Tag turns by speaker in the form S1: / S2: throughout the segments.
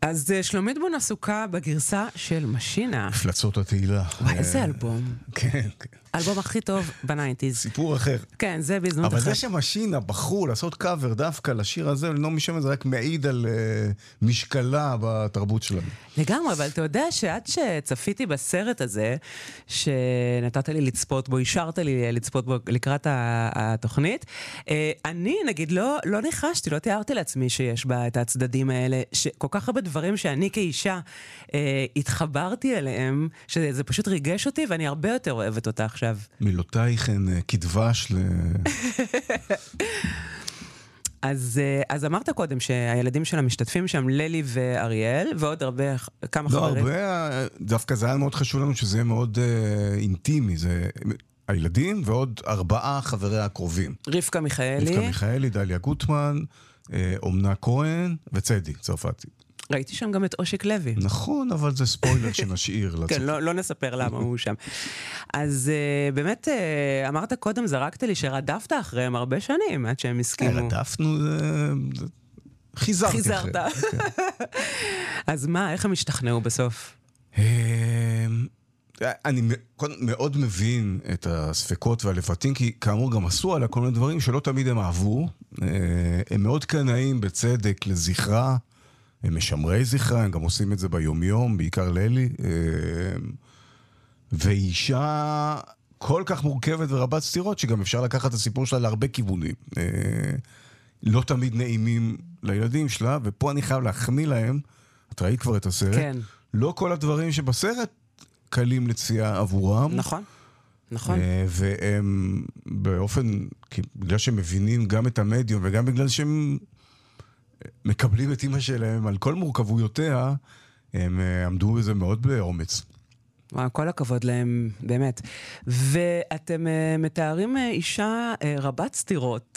S1: אז שלומית בון עסוקה בגרסה של משינה.
S2: מפלצות התהילה.
S1: וואי, איזה אלבום.
S2: כן.
S1: אלבום הכי טוב בניינטיז.
S2: סיפור אחר.
S1: כן, זה בהזדמנות אחרת.
S2: אבל זה שמשינה בחרו לעשות קאבר דווקא לשיר הזה, לנעמי שמר, זה רק מעיד על משקלה בתרבות שלנו.
S1: לגמרי, אבל אתה יודע שעד שצפיתי בסרט הזה, שנתת לי לצפות בו, השארת לי לצפות בו לקראת התוכנית, אני, נגיד, לא ניחשתי, לא תיארתי לעצמי שיש בה את הצדדים האלה, שכל כך הרבה דברים שאני כאישה התחברתי אליהם, שזה פשוט ריגש אותי, ואני הרבה יותר אוהבת אותה עכשיו.
S2: מילותייך הן כדבש
S1: אז אמרת קודם שהילדים שלה משתתפים שם, ללי ואריאל, ועוד הרבה, כמה חברים.
S2: לא, הרבה, דווקא זה היה מאוד חשוב לנו שזה יהיה מאוד אינטימי, זה הילדים ועוד 4 חבריה הקרובים.
S1: רבקה מיכאלי,
S2: דליה גוטמן, אומנה כהן וצדי צרפתי.
S1: ראיתי שם גם את אושיק לוי.
S2: נכון, אבל זה ספוילר שנשאיר.
S1: כן, לא נספר למה הוא שם. אז באמת, אמרת קודם, זרקת לי שרדפת אחריהם הרבה שנים, עד שהם הסכימו.
S2: רדפנו,
S1: חיזרת. אז מה, איך הם השתכנעו בסוף?
S2: אני מאוד מבין את הספקות והלפתים, כי כאמור גם עשו עליה כל מיני דברים שלא תמיד הם אהבו. הם מאוד קנאים בצדק לזכרה, הם משמרי זכרה, הם גם עושים את זה ביומיום, בעיקר לילי. ואישה כל כך מורכבת ורבת סתירות, שגם אפשר לקחת את הסיפור שלה להרבה כיוונים. לא תמיד נעימים לילדים שלה, ופה אני חייב להחמיא להם, את ראית כבר את הסרט,
S1: כן.
S2: לא כל הדברים שבסרט קלים לצפייה עבורם.
S1: נכון.
S2: והם באופן, בגלל שהם מבינים גם את המדיום, וגם בגלל שהם מקבלים את אמא שלהם על כל מורכבויותיה, הם עמדו בזה מאוד באומץ.
S1: כל הכבוד להם, באמת. ואתם מתארים אישה רבת סתירות.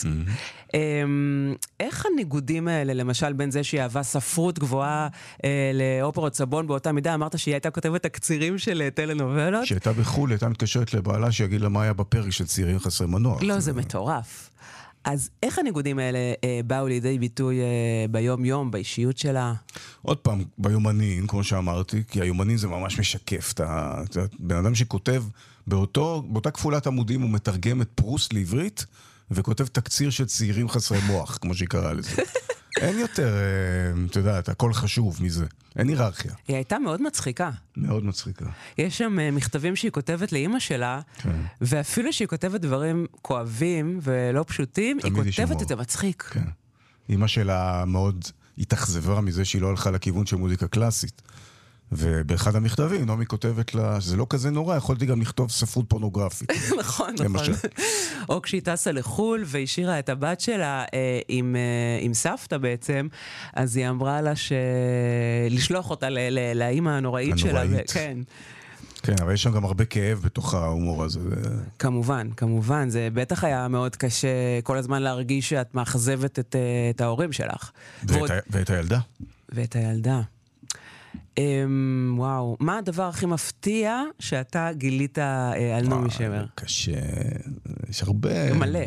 S1: איך הניגודים האלה, למשל, בין זה שהיא אהבה ספרות גבוהה לאופרות סבון באותה מידה, אמרת שהיא הייתה כותבת הקצירים של טלנובלות?
S2: שהייתה בחול, הייתה מתקשרת לבעלה שיגיד לה מה היה בפרק של צעירים חסרי מנוח.
S1: לא, זה מטורף. אז איך הניגודים האלה באו לידי ביטוי ביום-יום, באישיות שלה?
S2: עוד פעם, ביומנים, כמו שאמרתי, כי היומנים זה ממש משקף. בן אדם שכותב באותה כפולת עמודים, הוא מתרגם את פרוסט לעברית, וכותב תקציר של צעירים חסרי מוח, כמו שהיא קראה לזה. אין יותר, אתה יודע, הכל חשוב מזה. אין היררכיה.
S1: היא הייתה מאוד מצחיקה.
S2: מאוד מצחיקה.
S1: יש שם מכתבים שהיא כותבת לאמא שלה,
S2: כן.
S1: ואפילו שהיא כותבת דברים כואבים ולא פשוטים, היא כותבת את זה מצחיק.
S2: כן. אמא שלה מאוד התאכזבה מזה שהיא לא הלכה לכיוון של מוזיקה קלאסית. ובאחד המכתבים, נעמי כותבת לה, שזה לא כזה נורא, יכולתי גם לכתוב ספרות פורנוגרפית.
S1: נכון. או כשהיא טסה לחול והשאירה את הבת שלה עם סבתא בעצם, אז היא אמרה לה לשלוח אותה לאמא הנוראית שלה. כן.
S2: כן, אבל יש שם גם הרבה כאב בתוך ההומור הזה.
S1: כמובן, זה בטח היה מאוד קשה כל הזמן להרגיש שאת מאכזבת את ההורים שלך.
S2: ואת הילדה.
S1: ואת הילדה. וואו, מה הדבר הכי מפתיע שאתה גילית על נעמי שמר?
S2: קשה, יש הרבה...
S1: מלא.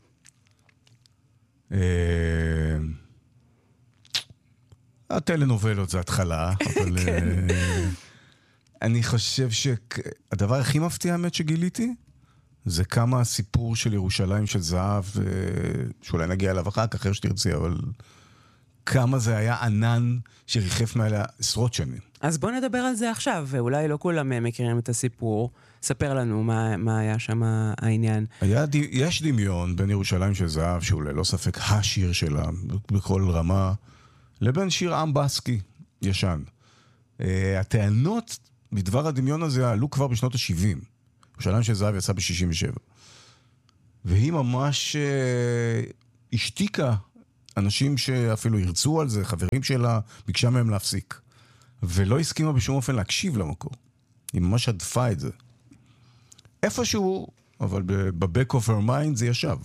S2: הטלנובלות זה התחלה, אבל אני חושב שהדבר הכי מפתיע האמת שגיליתי, זה כמה הסיפור של ירושלים של זהב, שאולי נגיע אליו אחר כך, אחר שתרצי, אבל... כמה זה היה ענן שריחף מעליה עשרות שנים.
S1: אז בוא נדבר על זה עכשיו, ואולי לא כולם מכירים את הסיפור. ספר לנו מה היה שם העניין.
S2: יש דמיון בין ירושלים של זהב, שהוא ללא ספק השיר שלה, בכל רמה, לבין שיר עם בסקי ישן. הטענות בדבר הדמיון הזה עלו כבר בשנות ה-70. ירושלים של זהב יצא ב-67. והיא ממש השתיקה אנשים שאפילו ירצו על זה, חברים שלה, ביקשה מהם להפסיק. ולא הסכימה בשום אופן להקשיב למקור. היא ממש עדפה את זה. איפשהו, אבל ב-back of her mind זה ישב.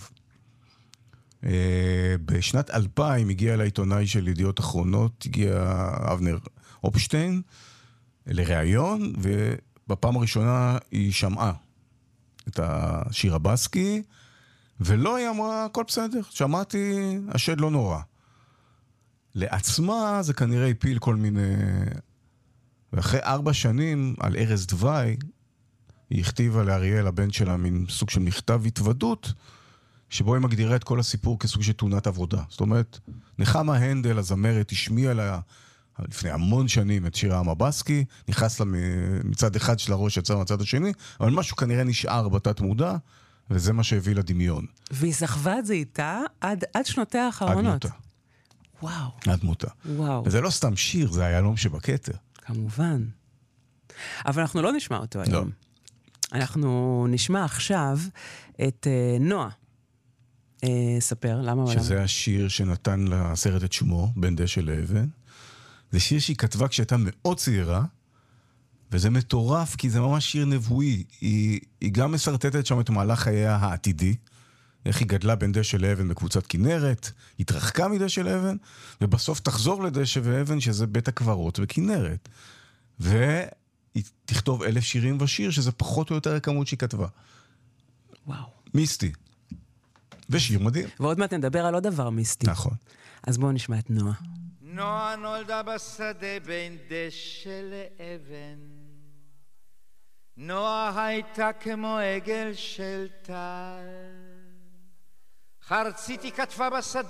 S2: בשנת 2000 הגיע לעיתונאי של ידיעות אחרונות, הגיע אבנר אופשטיין לראיון, ובפעם הראשונה היא שמעה את השיר הבסקי, ולא, היא אמרה, הכל בסדר, שמעתי, השד לא נורא. לעצמה זה כנראה הפיל כל מיני... ואחרי 4 שנים על ארז דווי, היא הכתיבה לאריאל, הבן שלה, מין סוג של מכתב התוודות, שבו היא מגדירה את כל הסיפור כסוג של תאונת עבודה. זאת אומרת, נחמה הנדל, הזמרת, השמיעה לה לפני המון שנים את שיר העם הבסקי, נכנס לה מצד אחד של הראש, יצא מצד השני, אבל משהו כנראה נשאר בתת מודע, וזה מה שהביא לדמיון.
S1: והיא סחבה את זה איתה עד שנותיה האחרונות.
S2: עד מותה.
S1: וואו.
S2: עד מותה.
S1: וואו.
S2: וזה לא סתם שיר, זה היהלום שבכתר.
S1: כמובן. אבל אנחנו לא נשמע אותו היום.
S2: לא.
S1: אנחנו נשמע עכשיו את נועה. ספר, למה?
S2: שזה השיר שנתן לסרט את שמו, בין דשא לאבן. זה שיר שהיא כתבה כשהייתה מאוד צעירה, וזה מטורף, כי זה ממש שיר נבואי. היא גם מסרטטת שם את מהלך חייה העתידי, איך היא גדלה בין דשא לאבן בקבוצת כנרת, התרחקה מדשא לאבן, ובסוף תחזור לדשא ואבן, שזה בית הקברות וכנרת. והיא תכתוב 1,000 שירים ושיר, שזה פחות או יותר הכמות שהיא כתבה.
S1: וואו.
S2: מיסטי. ושיר מדהים.
S1: ועוד מעט נדבר על עוד דבר מיסטי.
S2: נכון.
S1: אז בואו נשמע את נועה.
S3: נועה נולדה בשדה בין דשא לאבן. נועה הייתה כמו עגל של טל. חרציתי כתבה בשדה